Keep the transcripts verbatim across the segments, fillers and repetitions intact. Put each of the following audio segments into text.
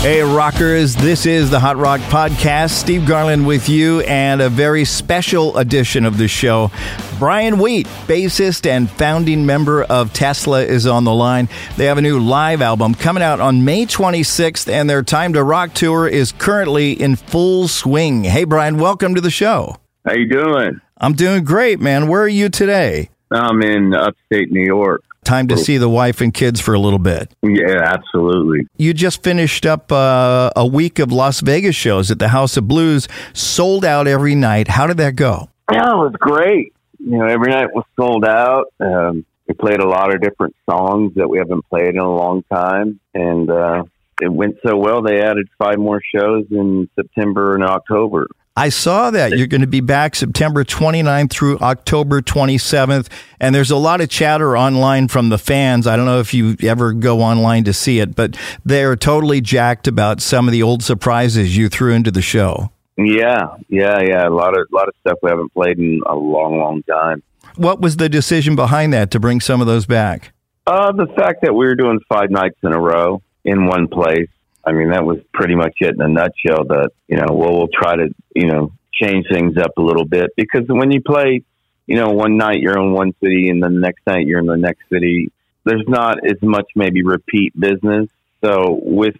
Hey, rockers, this is the Hot Rock Podcast. Steve Garland with you, and a very special edition of the show. Brian Wheat, bassist and founding member of Tesla, is on the line. They have a new live album coming out on May twenty-sixth, and their Time to Rock tour is currently in full swing. Hey, Brian, welcome to the show. How you doing? I'm doing great, man. Where are you today? I'm in upstate New York. Time to see the wife and kids for a little bit. Yeah, absolutely. You just finished up uh, a week of Las Vegas shows at the House of Blues, sold out every night. How did that go? Yeah, it was great. You know, every night was sold out. Um, we played a lot of different songs that we haven't played in a long time, and uh, it went so well they added five more shows in September and October. I saw that. You're going to be back September twenty-ninth through October twenty-seventh, and there's a lot of chatter online from the fans. I don't know if you ever go online to see it, but they're totally jacked about some of the old surprises you threw into the show. Yeah, yeah, yeah. A lot of, lot of stuff we haven't played in a long, long time. What was the decision behind that to bring some of those back? Uh, the fact that we were doing five nights in a row in one place. I mean, that was pretty much it in a nutshell. That, you know, well, we'll try to, you know, change things up a little bit, because when you play, you know, one night you're in one city and then the next night you're in the next city, there's not as much maybe repeat business. So with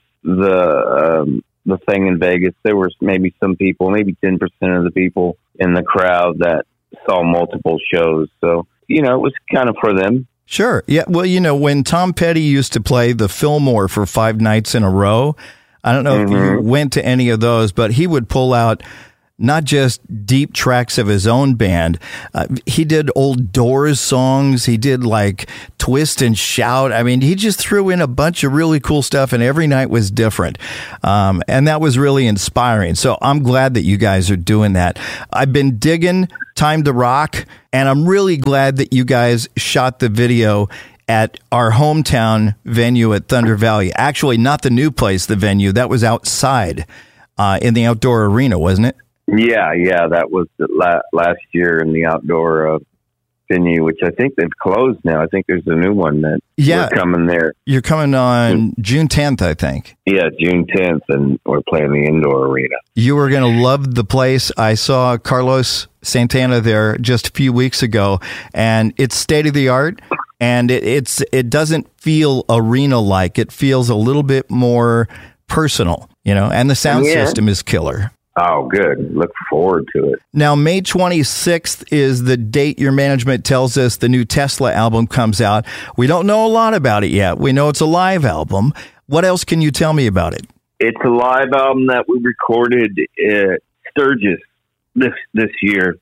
the um, the thing in Vegas, there was maybe some people, maybe ten percent of the people in the crowd that saw multiple shows. So, you know, it was kind of for them. Sure. Yeah. Well, you know, when Tom Petty used to play the Fillmore for five nights in a row, I don't know mm-hmm. if you went to any of those, but he would pull out not just deep tracks of his own band. Uh, he did old Doors songs. He did like Twist and Shout. I mean, he just threw in a bunch of really cool stuff, and every night was different. Um, and that was really inspiring. So I'm glad that you guys are doing that. I've been digging Time to Rock, and I'm really glad that you guys shot the video at our hometown venue at Thunder Valley. Actually, not the new place, the venue. That was outside uh, in the outdoor arena, wasn't it? Yeah, yeah, that was the la- last year in the outdoor uh, venue, which I think they've closed now. I think there's a new one that yeah, we're coming there. You're coming on June tenth, I think. Yeah, June tenth, and we're playing the indoor arena. You are going to love the place. I saw Carlos Santana there just a few weeks ago, and it's state of the art, and it, it's it doesn't feel arena-like. It feels a little bit more personal, you know, and the sound yeah. system is killer. Oh, good. Look forward to it. Now, May twenty-sixth is the date your management tells us the new Tesla album comes out. We don't know a lot about it yet. We know it's a live album. What else can you tell me about it? It's a live album that we recorded at Sturgis this this year,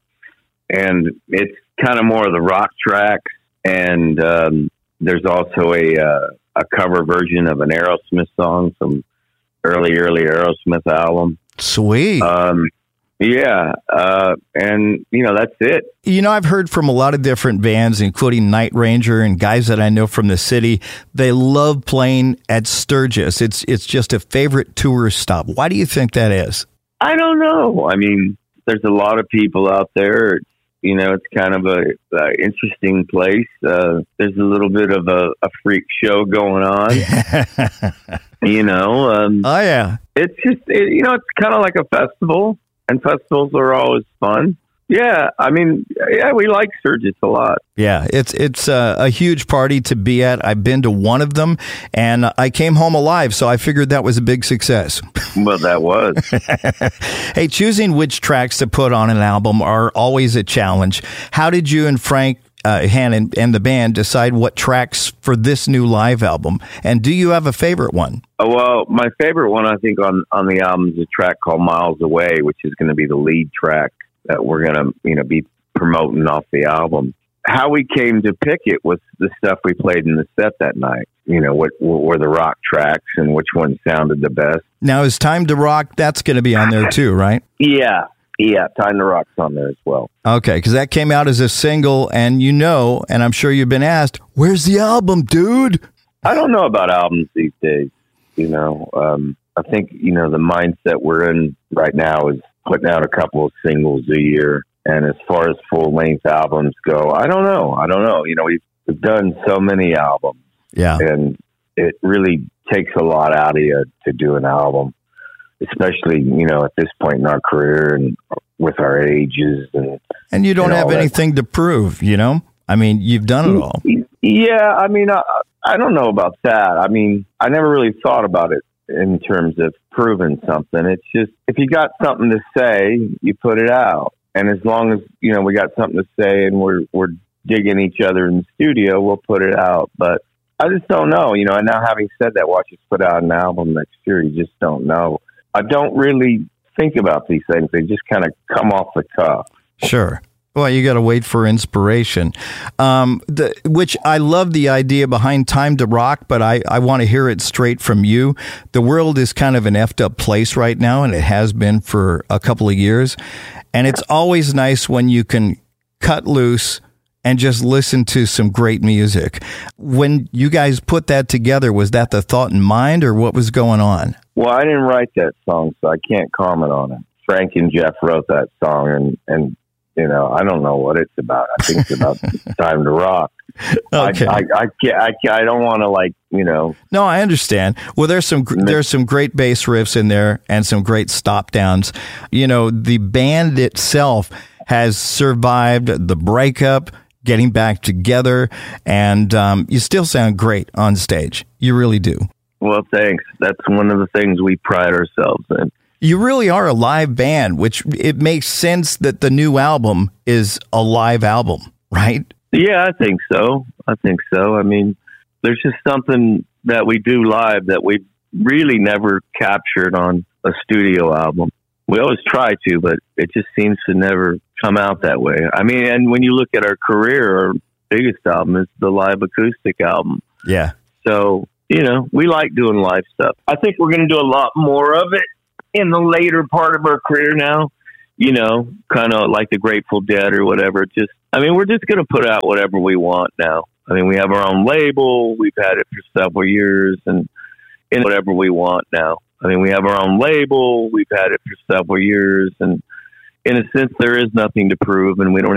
and it's kind of more of the rock tracks, and um, there's also a uh, a cover version of an Aerosmith song, some early, early Aerosmith album. Sweet. Um, yeah. Uh, and, you know, that's it. You know, I've heard from a lot of different bands, including Night Ranger and guys that I know from the city. They love playing at Sturgis. It's it's just a favorite tourist stop. Why do you think that is? I don't know. I mean, there's a lot of people out there. You know, it's kind of a, a interesting place. Uh, there's a little bit of a, a freak show going on. You know, um, oh yeah, it's just it, you know, it's kind of like a festival, and festivals are always fun. Yeah, I mean, yeah, we like Sturgis a lot. Yeah, it's it's a, a huge party to be at. I've been to one of them, and I came home alive, so I figured that was a big success. Well, that was. Hey, choosing which tracks to put on an album are always a challenge. How did you and Frank uh, Hannon and the band decide what tracks for this new live album? And do you have a favorite one? Oh, well, my favorite one, I think, on, on the album is a track called Miles Away, which is going to be the lead track that we're going to, you know, be promoting off the album. How we came to pick it was the stuff we played in the set that night. You know, what, what were the rock tracks and which one sounded the best. Now, is Time to Rock, that's going to be on there too, right? Yeah. Yeah, Time to Rock's on there as well. Okay, because that came out as a single, and you know, and I'm sure you've been asked, where's the album, dude? I don't know about albums these days. You know, um, I think, you know, the mindset we're in right now is putting out a couple of singles a year. And as far as full-length albums go, I don't know. I don't know. You know, we've, we've done so many albums. Yeah. And it really takes a lot out of you to do an album, especially, you know, at this point in our career and with our ages. And, and you don't and have anything that. to prove, you know? I mean, you've done it all. Yeah, I mean, I, I don't know about that. I mean, I never really thought about it in terms of proving something. It's just, if you got something to say, you put it out. And as long as, you know, we got something to say and we're, we're digging each other in the studio, we'll put it out. But I just don't know, you know, and now having said that, watch us put out an album next year, you just don't know. I don't really think about these things. They just kind of come off the cuff. Sure. Well, you got to wait for inspiration, um, the, which I love the idea behind Time to Rock, but I, I want to hear it straight from you. The world is kind of an effed up place right now, and it has been for a couple of years. And it's always nice when you can cut loose and just listen to some great music. When you guys put that together, was that the thought in mind, or what was going on? Well, I didn't write that song, so I can't comment on it. Frank and Jeff wrote that song, and, and you know, I don't know what it's about. I think it's about Time to Rock. Okay. I, I, I, can't, I, can't, I don't want to, like, you know. No, I understand. Well, there's some there's some great bass riffs in there and some great stop downs. You know, the band itself has survived the breakup, getting back together, and um, you still sound great on stage. You really do. Well, thanks. That's one of the things we pride ourselves in. You really are a live band, which it makes sense that the new album is a live album, right? Yeah, I think so. I think so. I mean, there's just something that we do live that we really never captured on a studio album. We always try to, but it just seems to never come out that way. I mean, and when you look at our career, our biggest album is the live acoustic album. Yeah. So, you know, we like doing live stuff. I think we're going to do a lot more of it in the later part of our career now, you know, kind of like the Grateful Dead or whatever. Just, I mean, we're just going to put out whatever we want now. I mean, we have our own label. We've had it for several years, and in whatever we want now. I mean, we have our own label. We've had it for several years, and in a sense, there is nothing to prove, and we don't